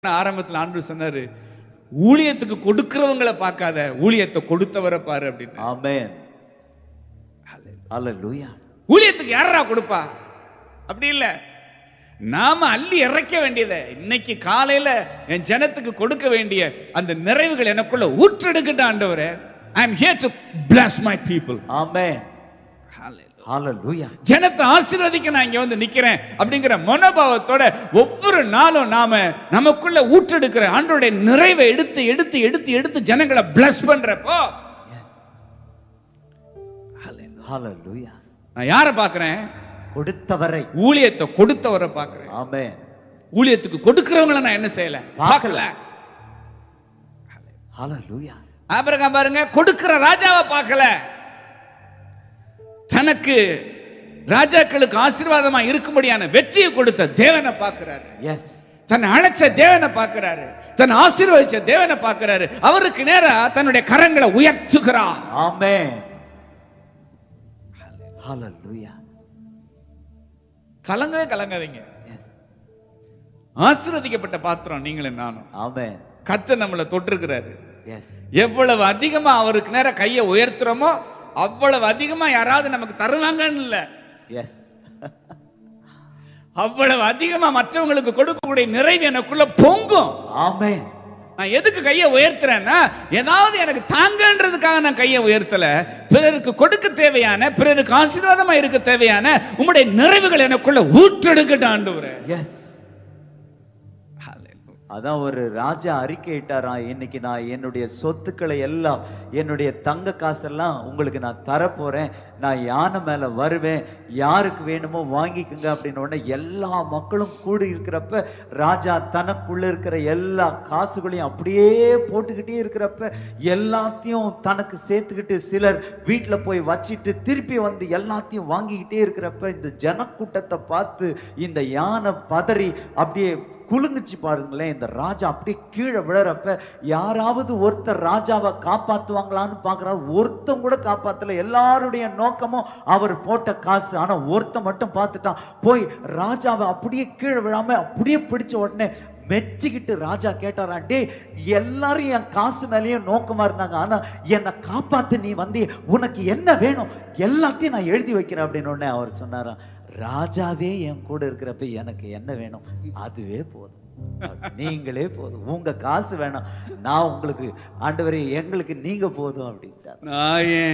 ஆரம்பத்தில் ஆண்டவர் சொன்னாரு, ஊழியத்துக்கு கொடுக்கிறவங்களை பார்க்காத, ஊழியத்தை கொடுத்தவரை பாரு அப்படின்னு. ஆமென். ஹalleluya. ஊழியத்துக்கு யாரா கொடுப்பா? அப்படி இல்ல, நாம அள்ளி இறைக்க வேண்டியதை இன்னைக்கு காலையில என் ஜனத்துக்கு கொடுக்க வேண்டிய அந்த நிறைவுகள் எனக்குள்ள ஊற்றெடுக்கட்டும் ஆண்டவரே. I am here to bless my people. ஆமென். ஹalleluya. ஜனத்தை ஆசீர்வதிக்க நான் இங்க வந்து நிக்கிறேன் அப்படிங்கிற மனோபாவத்தோட ஒவ்வொரு நாளும் நாம நமக்குள்ள ஊற்றெடுக்கிற ஆண்டவருடைய நிறைவை எடுத்து எடுத்து எடுத்து எடுத்து ஜனங்களை பிளஸ் பண்றப்போ, ஹalleluya. நான் யாரை பார்க்கிறேன்? கொடுத்தவரை, ஊழியத்தை கொடுத்தவரை பார்க்கிறேன். ஆமென். ஊழியத்துக்கு கொடுக்கிறவங்களை நான் என்ன செய்யல, பார்க்கல. ஹalleluya. ஆபிரகாம் பாருங்க, கொடுக்கிற ராஜாவை பார்க்கல, தனக்கு ராஜாக்களுக்கு ஆசீர்வாதமா இருக்கும்படியான வெற்றியை கொடுத்த தேவனை பார்க்கிறாரு. எஸ். தன்னை அழைச்ச தேவனை பார்க்கிறாரு, தன்னை ஆசீர்வதிச்ச தேவனை பார்க்கிறாரு. அவருக்கு நேரா தன்னுடைய கரங்களை உயர்த்துகிறார். ஆமென். ஹalleluya. கலங்கவே கலங்காதீங்க. எஸ். ஆசீர்வதிக்கப்பட்ட பாத்திரம் நீங்களும் நானும். ஆமென். கர்த்தர் நம்மளை தொட்டிருக்கிறாரு. எஸ். எவ்வளவு அதிகமா அவருக்கு நேரா கையை உயர்த்துறோமோ அவ்வளவு அதிகமா யாராவது நமக்கு தருவாங்கன்னு இல்ல, எஸ். அவ்வளவு அதிகமா மற்றவங்களுக்கு கொடுக்கக்கூடிய நிறைவு எனக்குள்ள பொங்கும். ஆமென். நான் எதுக்கு கையை உயர்த்துறேன்னா, ஏதாவது எனக்கு தாங்கன்றதுக்காக நான் கையை உயர்த்தல. பிறருக்கு கொடுக்க தேவையான, பிறருக்கு ஆசீர்வாதமா இருக்க தேவையான உம்முடைய நிறைவுகள் எனக்குள்ள ஊற்றெடுக்கட்டும் ஆண்டவரே. எஸ். அதான் ஒரு ராஜா அறிக்கையிட்டாராம், இன்னைக்கு நான் என்னுடைய சொத்துக்களை எல்லாம், என்னுடைய தங்க காசெல்லாம் உங்களுக்கு நான் தரப்போறேன், நான் யானை மேல வருவேன், யாருக்கு வேணுமோ வாங்கிக்குங்க அப்படின்னு உடனே எல்லா மக்களும் கூடி இருக்கிறப்ப ராஜா தனக்குள்ள இருக்கிற எல்லா காசுகளையும் அப்படியே போட்டுக்கிட்டே இருக்கிறப்ப எல்லாத்தையும் தனக்கு சேர்த்துக்கிட்டு சிலர் வீட்டில் போய் வச்சிட்டு திருப்பி வந்து எல்லாத்தையும் வாங்கிக்கிட்டே இருக்கிறப்ப இந்த ஜனக்கூட்டத்தை பார்த்து இந்த யானை பதறி அப்படியே குலுங்குச்சு பாருங்களேன். இந்த ராஜா அப்படியே கீழே விழறப்ப யாராவது ஒருத்தர் ராஜாவை காப்பாத்துவாங்களான்னு பாக்குறாரு. ஒருத்தன் கூட காப்பாத்தல. எல்லாருடைய நோக்கமும் அவர் போட்ட காசு. ஆனா ஒருத்தன் மட்டும் பார்த்துட்டான். போய் ராஜாவை அப்படியே கீழே விழாம அப்படியே பிடிச்ச உடனே மெச்சிக்கிட்டு ராஜா கேட்டாரா, டே எல்லாரும் என் காசு மேலேயும் நோக்கமா இருந்தாங்க, ஆனா என்னை காப்பாத்து நீ வந்து உனக்கு என்ன வேணும் எல்லாத்தையும் நான் எழுதி வைக்கிறேன் அப்படின்னு உடனே அவர் சொன்னாரா, ராஜாவே என் கூட இருக்கிறப்ப எனக்கு என்ன வேணும் அதுவே போதும், நீங்களே போதும், உங்க காசு வேணாம், நான் உங்களுக்கு ஆண்டவரே எங்களுக்கு நீங்க போதும் அப்படின்ட்டார்.